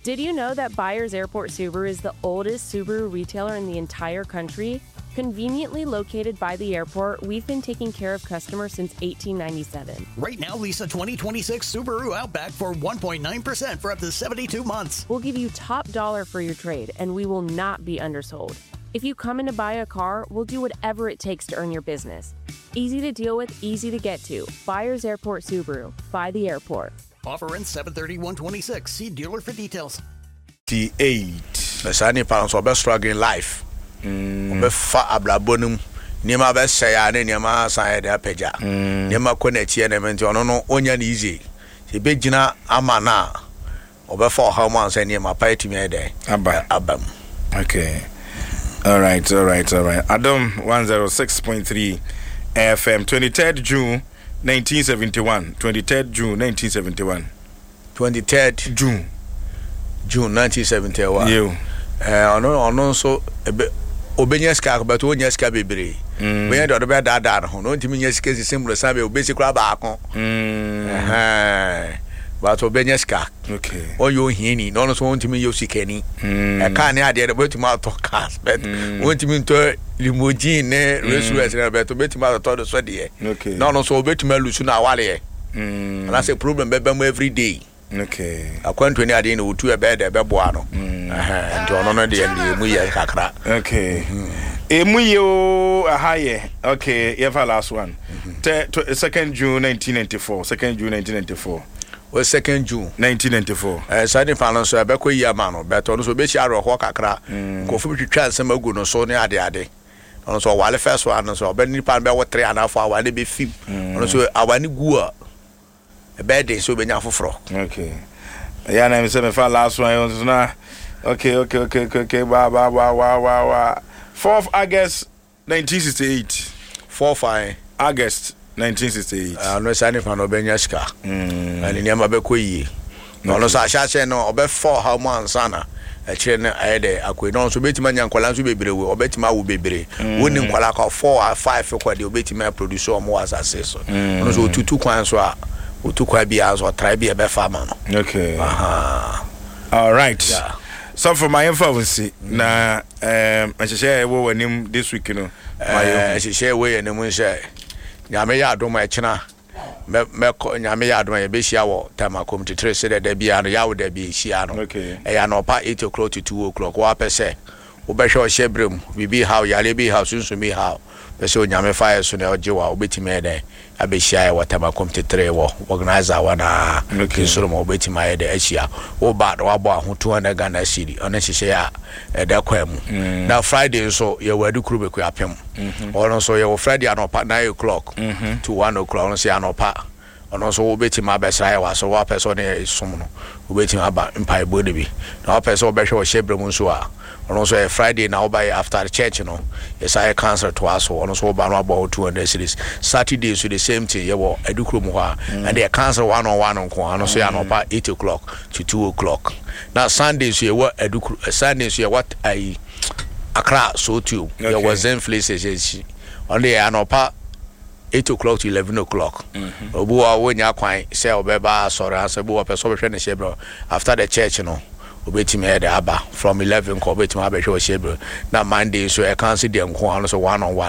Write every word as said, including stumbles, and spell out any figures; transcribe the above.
Did you know that Byers Airport Subaru is the oldest Subaru retailer in the entire country? Conveniently located by the airport, we've been taking care of customers since eighteen ninety-seven. Right now, lease a twenty twenty-six Subaru Outback for one point nine percent for up to seventy-two months. We'll give you top dollar for your trade, and we will not be undersold. If you come in to buy a car, we'll do whatever it takes to earn your business. Easy to deal with, easy to get to. Byers Airport Subaru. By the airport. Offer ends seven thirty, one twenty-six. See dealer for details. eight. The Sunday parents are best struggling life. Be fa ablabonum. Nima be say ya ne nima san ya peja. Nima ko na tie na menti ono no onya na easy. Se be gina ama na obe fa how man say nima pa etimi e dey. Aba abam. Okay. All right, all right, all right. Adam one oh six point three F M, twenty-third June nineteen seventy-one. twenty-third June nineteen seventy-one. twenty-third June June nineteen seventy-one. You. Eh ono ono so ebe obenya ska but onya ska bebre. We had the bed that ho no ntimi nya ska symbol sabe obesi kura ba akon. Mm. Eh. But obenya ska. Okay. O yo hieni no no so ntimi yo sikani. E ka ne ade de betu ma to cars but ntimi to limousine ne restaurant na betu betu ma to so de. Okay. No no so betu ma lusu na wale. Mm. And that's a problem be be every day. Okay. Akwanto ni ade na otu e be de be boa no. Eh nti ono no de ndi mu ye kakra. Okay. Emu yo ahaye. Okay, ever last one. second June nineteen ninety-four. second June nineteen ninety-four. Well, second June nineteen ninety-four. Eh Sunday parents so be ko yi ama no but ono so be shi aro ho kakra. Ko fu twitwa nsem agu no so ne ade ade. Ono so wale first one no so be ni pa be wo three and a half hour ne be film. Ono so awani gu a e be dey so be nya foforo. Okay. Yeah, na me say me fa last one so na. Okay, okay, okay, okay, okay. Ba ba ba wa wa wa. fourth August nineteen sixty-eight. fourth August nineteen sixty-eight. Ah no Sunday fan obenya ska. Mm. Ani niam be ko yi. No no sa sha no obe four how man sana. E kire ne ayede akoi no so betima nya nkwala so bebre we obetima wo bebre. Woni nkwala ka four or five kwa de obetima produce o mo asase so. No so tutu kwan so a otu kwa bia so try bia be farmer no. Okay. Aha. All right. Yeah. So for my influence na um I share wo wanim this week no. My I share we anim share. Nyame ya adom e kina. Me me nyame ya adom e be hia wo time community three say da bia no ya wo da bia hia no. Okay. E ya no pa eight o'clock to two o'clock wa pese. Wo be hwe o shebrem bibi how ya le bi how sunsun how. Pese o nyame fire so na oje wa obetime e den. Abeshia wa time community three wo organizer wa na kisoro mo obetime e den ahia. Wo ba do abo ahoto na Ghana city. Ona hihye ya e da kwam. Na Friday so ye wadu kuru be ku apem. Ono so ye wo Friday anopa nine o'clock to one o'clock ono se anopa. Ono so obetime abesra ya wa so wa person e som no. Obetime aba mpai bode bi. Na wa person obehwe o shebrem nso a ono so e Friday na oba after the church no yes I cancel to us ono so oba no about two hundred series. Saturday so the same thing ye wo adukro mu ha and they cancel one on one nko ano so ya no pa eight o'clock to two o'clock. Now Sunday so ye wo adukro Sunday so ye what I Accra so too ye was in places on the anopa eight o'clock to eleven o'clock. Obu a wo nya kwan say obeba sorry answer bu person be hwe ne shebro after the church no obetime head aba from eleven ko obetime aba hwe o shebro na Monday so e cancel dem ko ano so one on one